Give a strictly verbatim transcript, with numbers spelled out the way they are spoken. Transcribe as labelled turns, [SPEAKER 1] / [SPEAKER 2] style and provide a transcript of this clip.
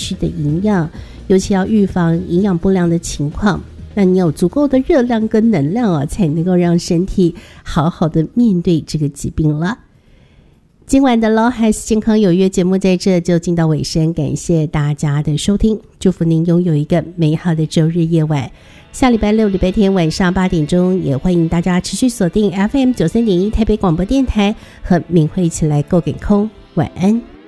[SPEAKER 1] 需的营养，尤其要预防营养不良的情况。那你有足够的热量跟能量啊，才能够让身体好好的面对这个疾病了。今晚的 Law Has 健康有约节目在这就进到尾声，感谢大家的收听，祝福您拥有一个美好的周日夜晚。下礼拜六礼拜天晚上八点钟，也欢迎大家持续锁定 F M 九三点一 台北广播电台，和敏慧一起来 Go 给空。晚安。